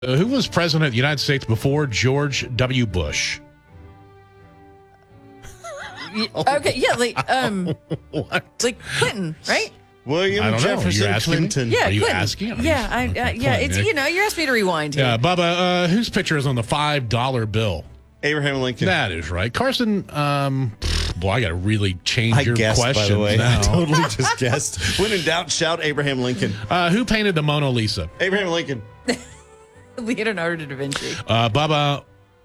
Who was president of the United States before George W. Bush? Okay, yeah, What? like Clinton, right? William I don't know. Jefferson You're asking me? Clinton. Yeah, Are you Clinton. asking? Yeah, it's you asked me to rewind here. Yeah, Bubba, whose picture is on the $5 bill? Abraham Lincoln. That is right. Carson, boy, I got to really change I your guessed, questions by the way. now. I totally just guessed. When in doubt, shout Abraham Lincoln. Who painted the Mona Lisa? Abraham Lincoln. Leonardo da Vinci. Bubba,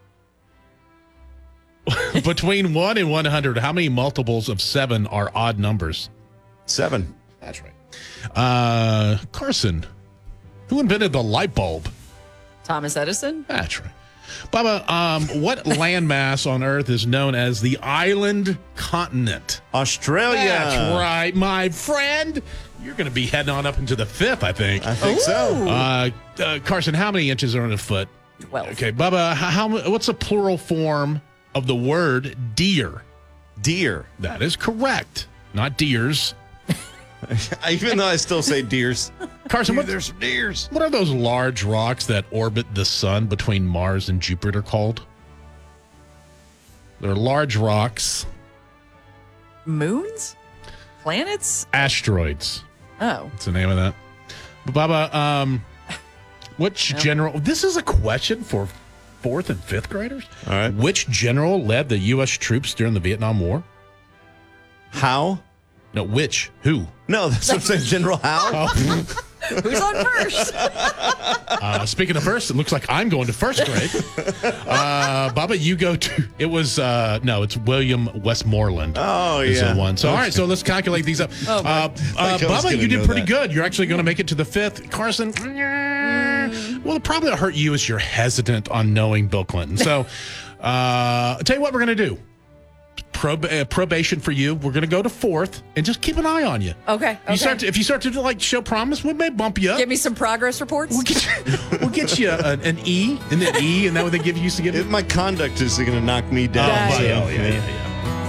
between 1 and 100, how many multiples of 7 are odd numbers? 7. That's right. Carson, who invented the light bulb? Thomas Edison. That's right. Bubba, what landmass on Earth is known as the island continent? Australia. That's right, my friend. You're going to be heading on up into the 5th, I think. I think so. Carson, how many inches are in a foot? 12. Okay, Bubba, what's the plural form of the word deer? Deer. That is correct. Not deers. Even though I still say deers. Carson, There's some deers. what are those large rocks that orbit the sun between Mars and Jupiter called? They're large rocks. Moons? Planets? Asteroids. Oh. What's the name of that? Bubba, which general... This is a question for 4th and 5th graders. All right. Which general led the U.S. troops during the Vietnam War? How? No, which? Who? No, that's what I'm saying. General Howe. Who's on first? Speaking of first, it looks like I'm going to 1st grade. Bubba, you go to... It was... no, it's William Westmoreland. Oh, is yeah. the one. So, all right, so let's calculate these up. Bubba, you did pretty good. You're actually going to make it to the 5th. Carson, well, probably what hurt you is you're hesitant on knowing Bill Clinton. So, I'll tell you what we're going to do. Probation for you. We're going to go to 4th and just keep an eye on you. Okay. If you start to like show promise, we may bump you up. Give me some progress reports. We'll get you an E, and then E, and that what they give you used to give you. My conduct is going to knock me down. That- so- yeah.